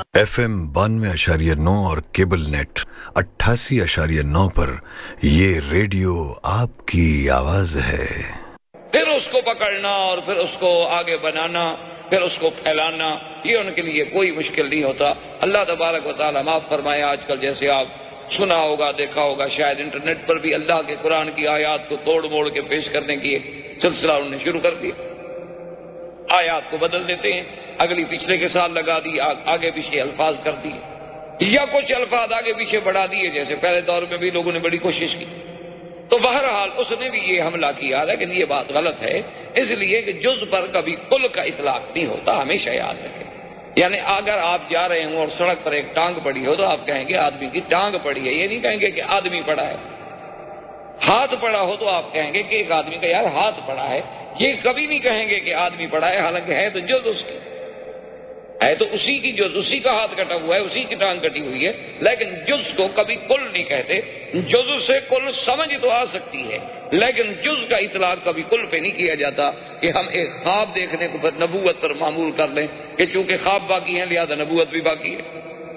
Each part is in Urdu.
FM 92.9 और केबल नेट 88.9 पर ये रेडियो आपकी आवाज है। फिर उसको पकड़ना और फिर उसको आगे बनाना, फिर उसको फैलाना, ये उनके लिए कोई मुश्किल नहीं होता। अल्लाह तबारक व तआला माफ फरमाए, आजकल जैसे आप सुना होगा, देखा होगा, शायद इंटरनेट पर भी अल्लाह के कुरान की आयत को तोड़ मोड़ के पेश करने की सिलसिला उन्होंने शुरू कर दिया। आयत को बदल देते हैं, अगली पिछले के साथ लगा दी, आगे पीछे अल्फाज कर दिए या कुछ अल्फाज आगे पीछे बढ़ा दिए, जैसे पहले दौर में भी लोगों ने बड़ी कोशिश की। तो बहरहाल उसने भी ये हमला किया, लेकिन ये बात गलत है, इसलिए कि जुज़ पर कभी कुल का इतलाक नहीं होता, हमेशा याद रखें। यानी अगर आप जा रहे हो और सड़क पर एक टांग पड़ी हो तो आप कहेंगे आदमी की टांग पड़ी है, ये नहीं कहेंगे कि आदमी पड़ा है। हाथ पड़ा हो तो आप कहेंगे कि एक आदमी का यार हाथ पड़ा है, ये कभी नहीं कहेंगे कि आदमी पड़ा है, हालांकि है तो जुज़ उसकी है, तो उसी की जुज़, उसी का हाथ कटा हुआ है, उसी की टांग कटी हुई है, लेकिन जुज़ को कभी कुल नहीं कहते। जुज़ से कुल समझ तो आ सकती है, लेकिन जुज़ का इतलाक कभी कुल पे नहीं किया जाता कि हम एक ख्वाब देखने को फिर नबूवत पर मामूल कर लें कि चूंकि ख्वाब बाकी है लिहाजा नबूवत भी बाकी है।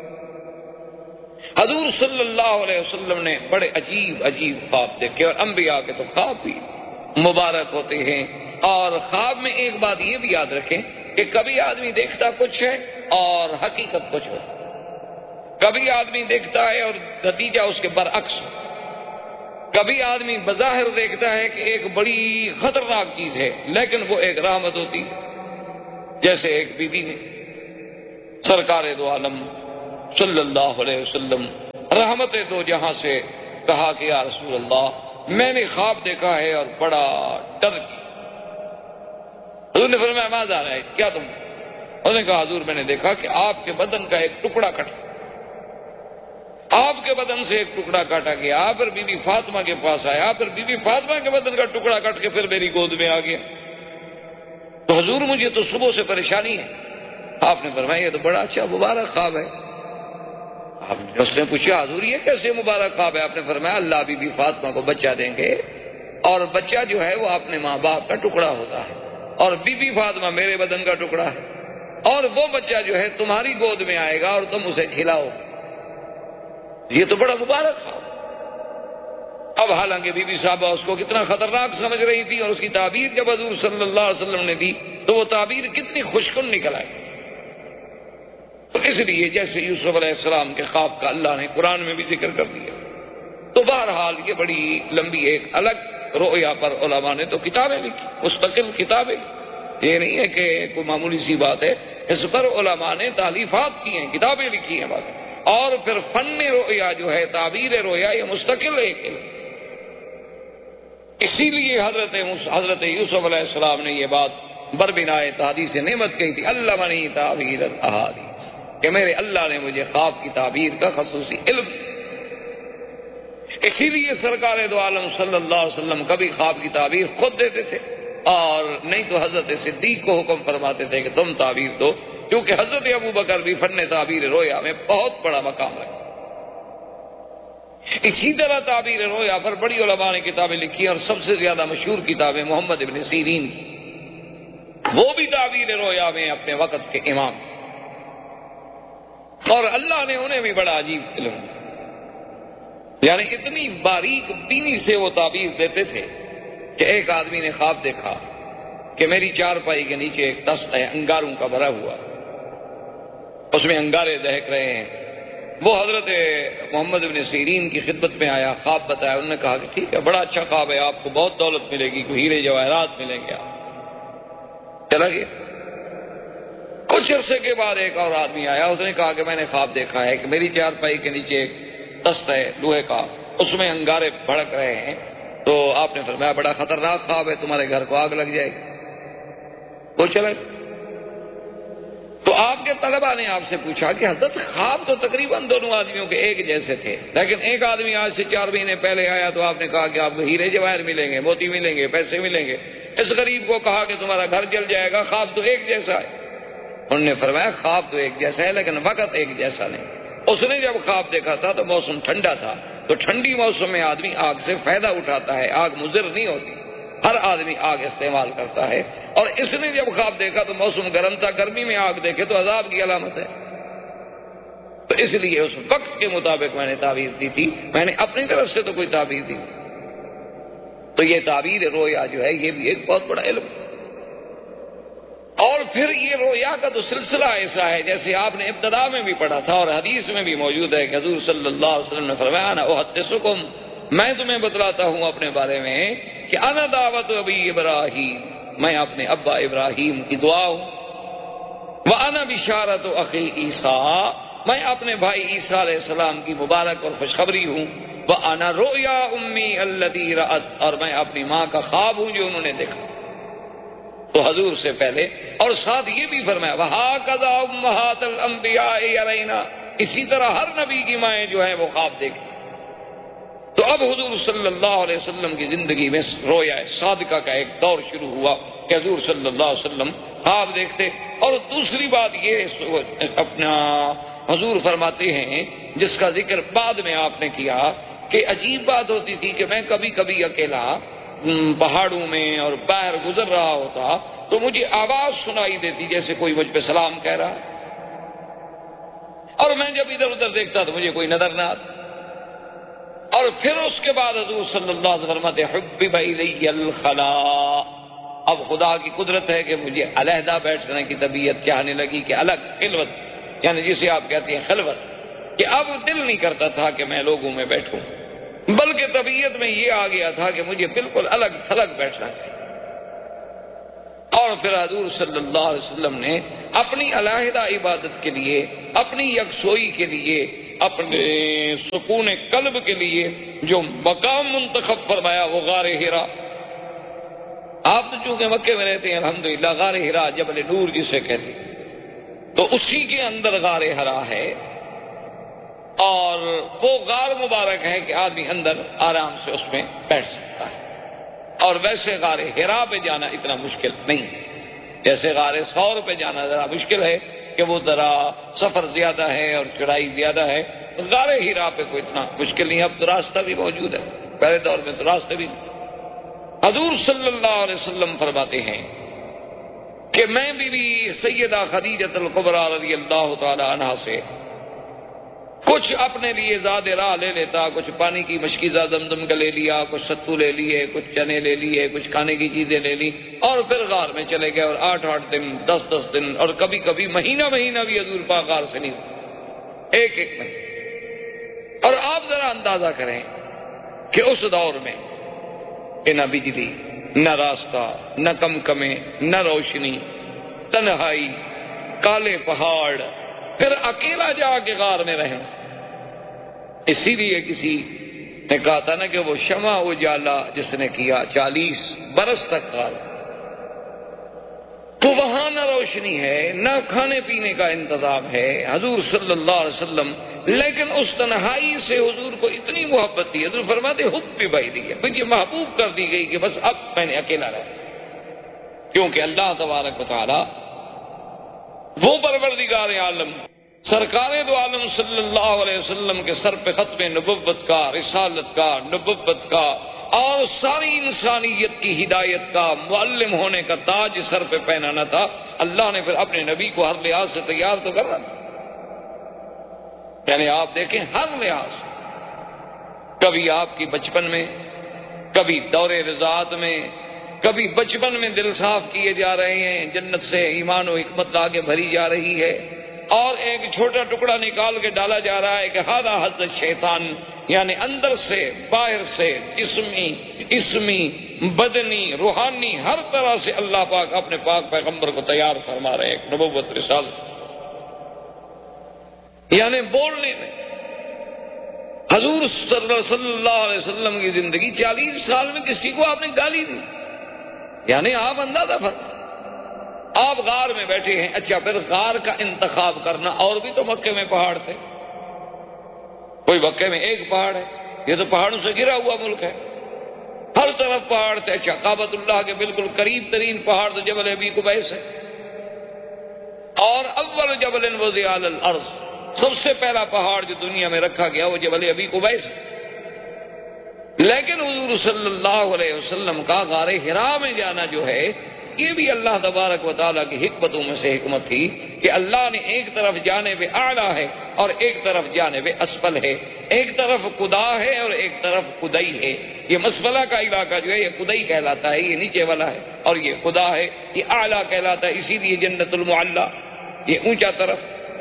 हजूर सल्लल्लाहु अलैहि वसल्लम ने बड़े अजीब अजीब ख्वाब देखे, और अंबिया के तो ख्वाब भी मुबारक होते हैं। और ख्वाब में एक बात ये भी याद रखें कि कभी आदमी देखता कुछ है और हकीकत कुछ हो, कभी आदमी देखता है और नतीजा उसके बरअक्स, कभी आदमी बज़ाहिर देखता है कि एक बड़ी खतरनाक चीज है लेकिन वो एक रहमत होती। जैसे एक बीवी ने सरकार दो आलम सल्लल्लाहु अलैहि वसल्लम रहमत दो जहां से कहा कि या रसूल अल्लाह मैंने ख्वाब देखा है और बड़ा डर की। हुजूर ने फरमाया माज़ा रहा है, क्या तुम? उसने कहा हुजूर मैंने देखा कि आपके बदन का एक टुकड़ा कटा, आपके बदन से एक टुकड़ा काटा गया, फिर बीबी फातिमा के पास आया, फिर बीबी फातिमा के बदन का टुकड़ा कट के फिर मेरी गोद में आ गया। तो हुजूर मुझे तो सुबह से परेशानी है। आपने फरमाया ये तो बड़ा अच्छा मुबारक ख्वाब है। उसने पूछा हुजूर ये कैसे मुबारक ख्वाब है? आपने फरमाया अल्लाह बीबी फातिमा को बच्चा देंगे, और बच्चा जो है वो अपने माँ बाप का टुकड़ा होता है, और बीबी फातिमा मेरे बदन का टुकड़ा है, और वो बच्चा जो है तुम्हारी गोद में आएगा और तुम उसे खिलाओ। ये तो बड़ा मुबारक ख्वाब। अब हालांकि बीबी साहबा उसको कितना खतरनाक समझ रही थी, और उसकी ताबीर जब हजूर सल्लल्लाहु अलैहि वसल्लम ने दी तो वो ताबीर कितनी खुशकुन निकल आई। तो इसलिए जैसे यूसुफ अलैहिस्सलाम के ख्वाब का अल्लाह ने कुरान में भी जिक्र कर दिया। तो बहरहाल ये बड़ी लंबी एक अलग रोया पर उलमा ने तो किताबें लिखी, मुस्तकिल किताबें, ये नहीं है कि कोई मामूली सी बात है, इस पर उलमा ने तालीफात की हैं, किताबें लिखी हैं बात। और फिर फन्ने रोया जो है, ताबीर रोया, ये मुस्तकिल एक इल्म। इसीलिए हजरत यूसुफ अलैहिस्सलाम ने ये बात बरबिनाए तहदीस नेमत कही थी, अल्लमनी ताबीर अल-अहादीस, कि मेरे अल्लाह ने मुझे ख्वाब की ताबीर का खसूसी इल्म। इसीलिए सरकार दो आलम सल्लल्लाहु अलैहि वसल्लम कभी ख्वाब की ताबीर खुद देते थे, और नहीं तो हजरत सिद्दीक को हुक्म फरमाते थे कि तुम ताबीर दो, क्योंकि हजरत अबू बकर भी फन्ने ताबीर रोया में बहुत बड़ा मकाम रखते। इसी तरह ताबीर रोया पर बड़ी उलमा ने किताबें लिखी, और सबसे ज्यादा मशहूर किताबें मोहम्मद इब्न सीरीन, वो भी ताबीर रोया में अपने वक्त के इमाम थे, और अल्लाह ने उन्हें भी बड़ा अजीब इल्म, यानी इतनी बारीक बीनी से वो ताबीर देते थे कि एक आदमी ने ख्वाब देखा कि मेरी चारपाई के नीचे एक दस्त है अंगारों का भरा हुआ, उसमें अंगारे दहक रहे हैं। वो हजरत मोहम्मद इब्न सीरीन की खिदमत में आया, ख्वाब बताया, उन्होंने कहा कि ठीक है बड़ा अच्छा ख्वाब है, आपको बहुत दौलत मिलेगी, कोई हीरे जवाहरात मिलेंगे। आप चला गया। कुछ अरसे के बाद एक और आदमी आया, उसने कहा कि मैंने ख्वाब देखा है कि मेरी चारपाई के नीचे एक दस्त है लोहे का, उसमें अंगारे भड़क रहे हैं। तो आपने फरमाया बड़ा खतरनाक ख्वाब है, तुम्हारे घर को आग लग जाएगी। वो चला। तो आपके तलबा ने आपसे पूछा कि हजरत ख्वाब तो तकरीबन दोनों आदमियों के एक जैसे थे, लेकिन एक आदमी आज से 4 महीने पहले आया तो आपने कहा कि आपको हीरे जवाहर मिलेंगे, मोती मिलेंगे, पैसे मिलेंगे। इस गरीब को कहा कि तुम्हारा घर जल जाएगा, ख्वाब तो एक जैसा है। उन्होंने फरमाया ख्वाब तो एक जैसा है लेकिन वक्त एक जैसा नहीं। उसने जब ख्वाब देखा था तो मौसम ठंडा था, तो ठंडी मौसम में आदमी आग से फायदा उठाता है, आग मुज़िर नहीं होती, हर आदमी आग इस्तेमाल करता है। और इसने जब ख्वाब देखा तो मौसम गर्म था, गर्मी में आग देखे तो अजाब की अलामत है। تو اس لیے اس وقت کے مطابق میں نے تعبیر دی تھی، میں نے اپنی طرف سے تو کوئی تعبیر دی۔ تو یہ تعبیر رویا جو ہے یہ بھی ایک بہت بڑا علم۔ اور پھر یہ رویا کا تو سلسلہ ایسا ہے جیسے آپ نے ابتدا میں بھی پڑھا تھا اور حدیث میں بھی موجود ہے کہ حضور صلی اللہ علیہ وسلم نے فرمایا انا احدثکم، میں تمہیں بتلاتا ہوں اپنے بارے میں کہ انا دعوت ابی ابراہیم، میں اپنے ابا ابراہیم کی دعا ہوں، وانا بشارت اخی عیسیٰ، میں اپنے بھائی عیسیٰ علیہ السلام کی مبارک اور خوشخبری ہوں، وانا رؤیا امی الذی رأت، اور میں اپنی ماں کا خواب ہوں جو انہوں نے دیکھا۔ تو حضور سے پہلے اور ساتھ یہ بھی فرمایا وَهَكَذَا أُمَّهَاتُ الْأَنْبِيَاءِ يَرَيْنَا، اسی طرح ہر نبی کی مائیں جو ہیں وہ خواب دیکھیں۔ تو اب حضور صلی اللہ علیہ وسلم کی زندگی میں رویا صادقہ کا ایک دور شروع ہوا کہ حضور صلی اللہ علیہ وسلم خواب دیکھتے۔ اور دوسری بات یہ اپنا حضور فرماتے ہیں جس کا ذکر بعد میں آپ نے کیا کہ عجیب بات ہوتی تھی کہ میں کبھی کبھی اکیلا پہاڑوں میں اور باہر گزر رہا ہوتا تو مجھے آواز سنائی دیتی جیسے کوئی مجھ پہ سلام کہہ رہا ہے، اور میں جب ادھر ادھر دیکھتا تو مجھے کوئی نظر نہ آتا۔ اور پھر اس کے بعد حضور صلی اللہ علیہ وسلم فرماتے حبب الی الخلاء، اب خدا کی قدرت ہے کہ مجھے علیحدہ بیٹھنے کی طبیعت چاہنے لگی کہ الگ خلوت، یعنی جسے آپ کہتے ہیں خلوت، کہ اب دل نہیں کرتا تھا کہ میں لوگوں میں بیٹھوں، بلکہ طبیعت میں یہ آ گیا تھا کہ مجھے بالکل الگ تھلگ بیٹھنا چاہیے۔ اور پھر حضور صلی اللہ علیہ وسلم نے اپنی علیحدہ عبادت کے لیے، اپنی یکسوئی کے لیے، اپنے سکون قلب کے لیے جو مقام منتخب فرمایا وہ غار حرا۔ آپ تو چونکہ مکے میں رہتے ہیں الحمدللہ، غار حرا جبل نور جسے کہتے ہیں، تو اسی کے اندر غار حرا ہے، اور وہ غار مبارک ہے کہ آدمی اندر آرام سے اس میں بیٹھ سکتا ہے۔ اور ویسے غار حرا پہ جانا اتنا مشکل نہیں، جیسے غار ثور پہ جانا ذرا مشکل ہے کہ وہ ذرا سفر زیادہ ہے اور چڑھائی زیادہ ہے، غار حرا پہ کوئی اتنا مشکل نہیں، اب تو راستہ بھی موجود ہے، پہلے دور میں تو راستہ بھی نہیں۔ حضور صلی اللہ علیہ وسلم فرماتے ہیں کہ میں بھی سیدہ خدیجہ الکبریٰ رضی اللہ تعالی عنہا سے کچھ اپنے لیے زاد راہ لے لیتا، کچھ پانی کی مشکیزہ زمزم کا لے لیا، کچھ ستو لے لیے، کچھ چنے لے لیے، کچھ کھانے کی چیزیں لے لی، اور پھر غار میں چلے گئے، اور 8 دن 10 دن اور کبھی کبھی مہینہ بھی حضور پاک غار سے نہیں ہوتا، ایک مہینہ۔ اور آپ ذرا اندازہ کریں کہ اس دور میں نہ بجلی، نہ راستہ، نہ کمکمے، نہ روشنی، تنہائی، کالے پہاڑ، پھر اکیلا جا کے غار میں رہیں۔ اسی لیے کسی نے کہا تھا نا کہ وہ شمع اجالا جس نے کیا 40 برس تک غار، تو وہاں نہ روشنی ہے، نہ کھانے پینے کا انتظام ہے، حضور صلی اللہ علیہ وسلم، لیکن اس تنہائی سے حضور کو اتنی محبت تھی، حضور فرماتے حب بھی بھائی دی ہے، مجھے محبوب کر دی گئی کہ بس اب میں نے اکیلا رہا، کیونکہ اللہ تبارک و تعالی وہ پروردگار عالم سرکار دو عالم صلی اللہ علیہ وسلم کے سر پہ ختم نبوت کا، رسالت کا، نبوت کا اور ساری انسانیت کی ہدایت کا معلم ہونے کا تاج سر پہ پہنانا تھا، اللہ نے پھر اپنے نبی کو ہر لحاظ سے تیار تو کر رہا، یعنی آپ دیکھیں ہر لحاظ، کبھی آپ کی بچپن میں، کبھی دور رضاعت میں، کبھی بچپن میں دل صاف کیے جا رہے ہیں، جنت سے ایمان و حکمت لا کے بھری جا رہی ہے، اور ایک چھوٹا ٹکڑا نکال کے ڈالا جا رہا ہے کہ ہادہ حضرت شیطان، یعنی اندر سے باہر سے جسمی، اسمی، بدنی، روحانی، ہر طرح سے اللہ پاک اپنے پاک پیغمبر کو تیار فرما رہے ہیں ایک نبوت رسالت، یعنی بولنے میں حضور صلی اللہ علیہ وسلم کی زندگی 40 سال میں کسی کو آپ نے گالی نہیں، یعنی آپ اندازہ فرمائیں، آپ غار میں بیٹھے ہیں، اچھا پھر غار کا انتخاب کرنا، اور بھی تو مکے میں پہاڑ تھے، کوئی مکے میں ایک پہاڑ ہے، یہ تو پہاڑوں سے گرا ہوا ملک ہے، ہر طرف پہاڑ تھے، اچھا کعبۃ اللہ کے بالکل قریب ترین پہاڑ تو جبل ابی قبیس ہے، اور اول جبل وضع علی الارض، سب سے پہلا پہاڑ جو دنیا میں رکھا گیا وہ جبل ابی قبیس ہے، لیکن حضور صلی اللہ علیہ وسلم کا غار حرا میں جانا جو ہے یہ بھی اللہ تبارک و تعالیٰ کی حکمتوں میں سے حکمت تھی کہ اللہ نے ایک طرف جانب اعلیٰ ہے اور ایک طرف جانب اسفل ہے، ایک طرف قدا ہے اور ایک طرف قدئی ہے۔ یہ مسفلہ کا علاقہ جو ہے یہ قدئی کہلاتا ہے، یہ نیچے والا ہے، اور یہ خدا ہے، یہ اعلیٰ کہلاتا ہے، اسی لیے جنت المعلی یہ اونچا طرف۔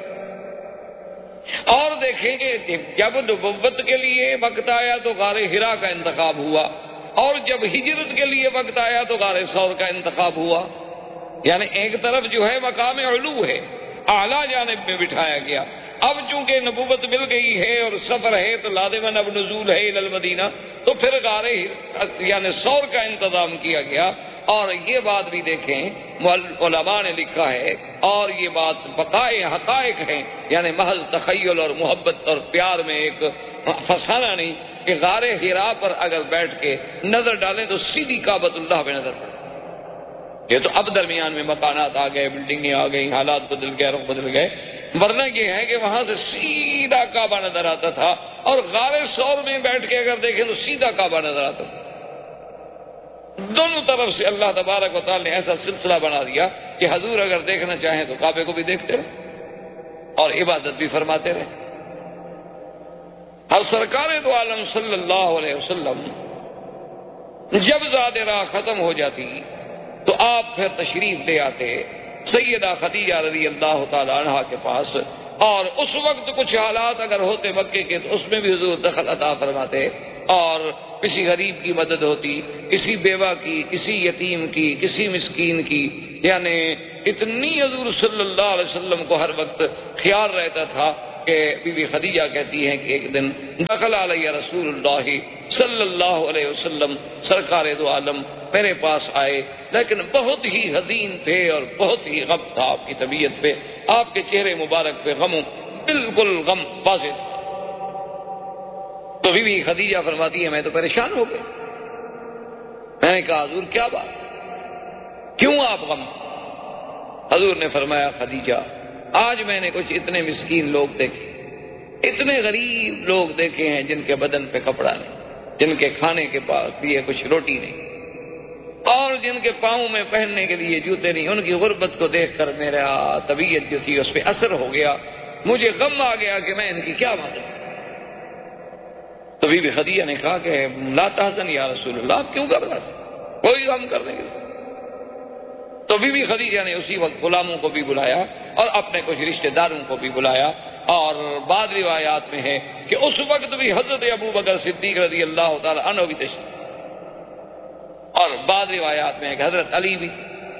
اور دیکھیں کہ جب نبوت کے لیے وقت آیا تو غار حرا کا انتخاب ہوا، اور جب ہجرت کے لیے وقت آیا تو غار ثور کا انتخاب ہوا۔ یعنی ایک طرف جو ہے مقام علو ہے، اعلیٰ جانب میں بٹھایا گیا۔ اب چونکہ نبوت مل گئی ہے اور سفر ہے تو لازماً اب نزول ہے الی المدینہ، تو پھر غار یعنی ثور کا انتظام کیا گیا۔ اور یہ بات بھی دیکھیں علماء نے لکھا ہے، اور یہ بات بقائے حقائق ہیں، یعنی محض تخیل اور محبت اور پیار میں ایک فسانہ نہیں، کہ غار حرا پر اگر بیٹھ کے نظر ڈالیں تو سیدھی کعبۃ اللہ پہ نظر پڑے۔ یہ تو اب درمیان میں مکانات آ گئے، بلڈنگیں آ گئی، حالات بدل گئے، رخ بدل گئے، ورنہ یہ ہے کہ وہاں سے سیدھا کعبہ نظر آتا تھا، اور غار ثور میں بیٹھ کے اگر دیکھیں تو سیدھا کعبہ نظر آتا تھا۔ دونوں طرف سے اللہ تبارک و تعالی نے ایسا سلسلہ بنا دیا کہ حضور اگر دیکھنا چاہیں تو کعبے کو بھی دیکھتے رہے اور عبادت بھی فرماتے رہے۔ اور سرکار دو عالم صلی اللہ علیہ وسلم جب ذات راہ ختم ہو جاتی تو آپ پھر تشریف لے آتے سیدہ خدیجہ رضی اللہ تعالی عنہا کے پاس، اور اس وقت کچھ حالات اگر ہوتے مکے کے تو اس میں بھی حضور دخل عطا فرماتے، اور کسی غریب کی مدد ہوتی، کسی بیوہ کی، کسی یتیم کی، کسی مسکین کی، یعنی اتنی حضور صلی اللہ علیہ وسلم کو ہر وقت خیال رہتا تھا کہ بی بی خدیجہ کہتی ہیں کہ ایک دن دخل علیہ رسول اللہ صلی اللہ علیہ وسلم، سرکار دو عالم میرے پاس آئے، لیکن بہت ہی حزین تھے اور بہت ہی غم تھا آپ کی طبیعت پہ، آپ کے چہرے مبارک پہ غم، بالکل غم واضح تھا۔ تو بی بی خدیجہ فرماتی ہے میں تو پریشان ہو گئی، میں نے کہا حضور کیا بات، کیوں آپ غم؟ حضور نے فرمایا خدیجہ آج میں نے کچھ اتنے مسکین لوگ دیکھے، اتنے غریب لوگ دیکھے ہیں جن کے بدن پہ کپڑا نہیں، جن کے کھانے کے پاس لیے کچھ روٹی نہیں، اور جن کے پاؤں میں پہننے کے لیے جوتے نہیں۔ ان کی غربت کو دیکھ کر میرا طبیعت جو تھی اس پہ اثر ہو گیا، مجھے غم آ گیا کہ میں ان کی کیا مدد۔ تو بی بی خدیجہ نے کہا کہ لا تحزن یا رسول اللہ، آپ کیوں گھبراتے، کوئی غم کرنے کے لیے۔ تو بی بی خدیجہ نے اسی وقت غلاموں کو بھی بلایا اور اپنے کچھ رشتہ داروں کو بھی بلایا، اور بعض روایات میں ہے کہ اس وقت بھی حضرت ابو بکر صدیق رضی اللہ تعالی عنہ بھی تشریف، اور بعض روایات میں ہے کہ حضرت علی بھی،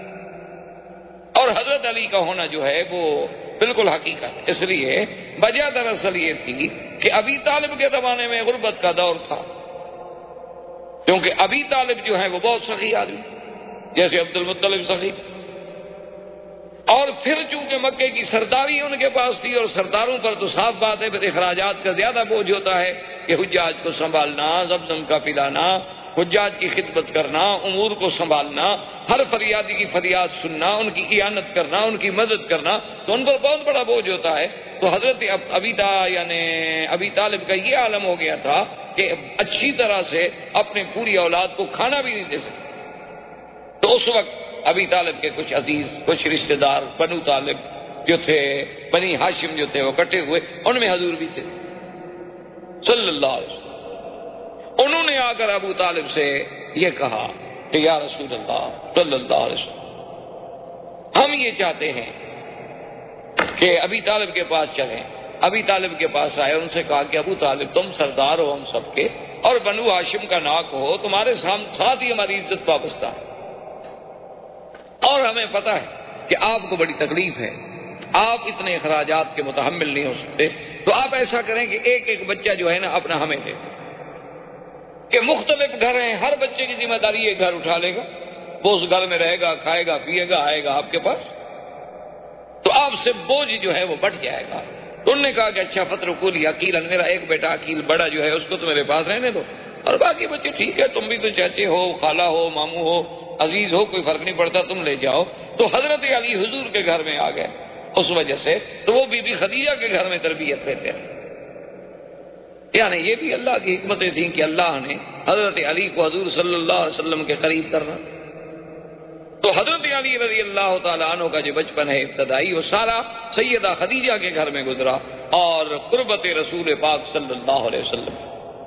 اور حضرت علی کا ہونا جو ہے وہ بالکل حقیقت ہے۔ اس لیے وجہ دراصل یہ تھی کہ ابی طالب کے زمانے میں غربت کا دور تھا، کیونکہ ابی طالب جو ہے وہ بہت سخی آدمی تھے، جیسے عبد المطلب سخی، اور پھر چونکہ مکے کی سرداری ان کے پاس تھی، اور سرداروں پر تو صاف بات ہے پھر اخراجات کا زیادہ بوجھ ہوتا ہے کہ حجاج کو سنبھالنا، زمزم کا پلانا، حجاج کی خدمت کرنا، امور کو سنبھالنا، ہر فریادی کی فریاد سننا، ان کی اعانت کرنا، ان کی مدد کرنا، تو ان پر بہت بڑا بوجھ ہوتا ہے۔ تو حضرت ابی طالب کا یہ عالم ہو گیا تھا کہ اچھی طرح سے اپنے پوری اولاد کو کھانا بھی نہیں دے سکتے۔ تو اس وقت ابی طالب کے کچھ عزیز، کچھ رشتہ دار بنو طالب جو تھے، بنی ہاشم جو تھے وہ کٹے ہوئے، ان میں حضور بھی تھے صلی اللہ علیہ وسلم۔ انہوں نے آ کر ابو طالب سے یہ کہا کہ یا رسول اللہ صلی اللہ علیہ وسلم، ہم یہ چاہتے ہیں کہ ابی طالب کے پاس چلیں۔ ابی طالب کے پاس آئے، ان سے کہا کہ ابو طالب تم سردار ہو ہم سب کے، اور بنو ہاشم کا ناک ہو، تمہارے ساتھ ہی ہماری عزت وابستہ ہے، اور ہمیں پتہ ہے کہ آپ کو بڑی تکلیف ہے، آپ اتنے اخراجات کے متحمل نہیں ہو سکتے، تو آپ ایسا کریں کہ ایک ایک بچہ جو ہے نا اپنا ہمیں دے، کہ مختلف گھر ہیں، ہر بچے کی ذمہ داری ایک گھر اٹھا لے گا، وہ اس گھر میں رہے گا، کھائے گا، پیے گا، آئے گا آپ کے پاس، تو آپ سے بوجھ جو ہے وہ بٹ جائے گا۔ تو انہوں نے کہا کہ اچھا فترکوا لی عقیلا، میرا ایک بیٹا عقیل بڑا جو ہے اس کو تو میرے پاس رہنے دو، اور باقی بچے ٹھیک ہے، تم بھی تو چاچے ہو، خالہ ہو، ماموں ہو، عزیز ہو، کوئی فرق نہیں پڑتا، تم لے جاؤ۔ تو حضرت علی حضور کے گھر میں آ گئے، اس وجہ سے تو وہ بی بی خدیجہ کے گھر میں تربیت لیتے ہیں۔ یعنی یہ بھی اللہ کی حکمتیں تھیں کہ اللہ نے حضرت علی کو حضور صلی اللہ علیہ وسلم کے قریب کرنا۔ تو حضرت علی رضی اللہ تعالیٰ عنہ کا جو بچپن ہے ابتدائی، وہ سارا سیدہ خدیجہ کے گھر میں گزرا اور قربت رسول پاک صلی اللہ علیہ وسلم.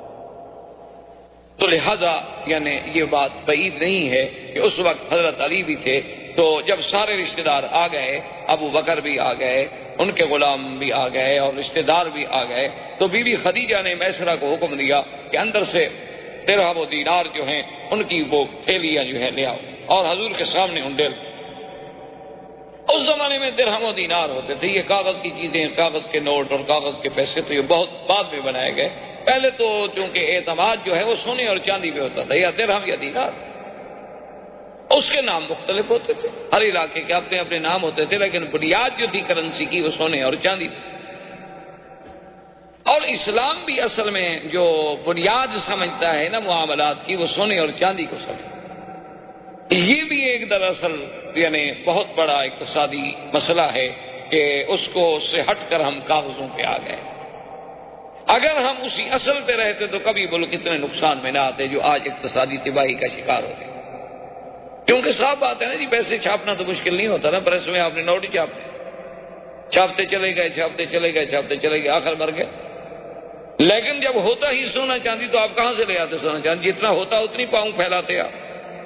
تو لہذا یعنی یہ بات بعید نہیں ہے کہ اس وقت حضرت علی بھی تھے، تو جب سارے رشتہ دار آ گئے، ابو بکر بھی آ گئے، ان کے غلام بھی آ گئے اور رشتہ دار بھی آ گئے، تو بی بی خدیجہ نے میسرہ کو حکم دیا کہ اندر سے درہم و دینار جو ہیں ان کی وہ تھیلیاں جو ہے لے آؤ، اور حضور کے سامنے انڈیل. اس زمانے میں درہم و دینار ہوتے تھے، یہ کاغذ کی چیزیں، کاغذ کے نوٹ اور کاغذ کے پیسے تو یہ بہت بعد میں بنائے گئے. پہلے تو چونکہ اعتماد جو ہے وہ سونے اور چاندی پہ ہوتا تھا، یا درہم یا دینار. اس کے نام مختلف ہوتے تھے، ہر علاقے کے اپنے اپنے نام ہوتے تھے، لیکن بنیاد جو تھی کرنسی کی وہ سونے اور چاندی تھی. اور اسلام بھی اصل میں جو بنیاد سمجھتا ہے نا معاملات کی، وہ سونے اور چاندی کو سمجھتا. یہ بھی ایک دراصل یعنی بہت بڑا اقتصادی مسئلہ ہے کہ اس کو سے ہٹ کر ہم کاغذوں پہ آ گئے. اگر ہم اسی اصل پہ رہتے تو کبھی ملک اتنے نقصان میں نہ آتے جو آج اقتصادی تباہی کا شکار ہوتے. کیونکہ صاف بات ہے نا جی، پیسے چھاپنا تو مشکل نہیں ہوتا نا، پریس میں آپ نے نوٹ ہی چھاپتے چلے گئے، چھاپتے چلے گئے، چھاپتے چلے گئے، آخر مر گئے. لیکن جب ہوتا ہی سونا چاندی تو آپ کہاں سے لے آتے سونا چاندی؟ جتنا ہوتا اتنی پاؤں پھیلاتے آپ.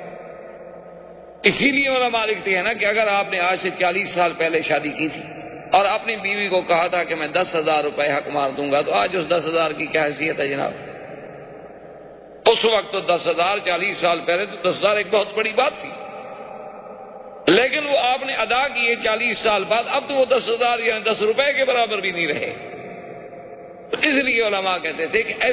اسی لیے علماء لکھتے ہیں نا کہ اگر آپ نے آج سے 40 سال پہلے شادی کی تھی اور اپنی بیوی کو کہا تھا کہ میں 10,000 روپے حق مار دوں گا، تو آج اس 10,000 کی کیا حیثیت ہے جناب؟ اس وقت تو 10,000 40 سال پہلے تو 10,000 ایک بہت بڑی بات تھی، لیکن وہ آپ نے ادا کیے 40 سال بعد. اب تو وہ 10,000 یعنی 10 روپے کے برابر بھی نہیں رہے. تو اس لیے علماء کہتے تھے کہ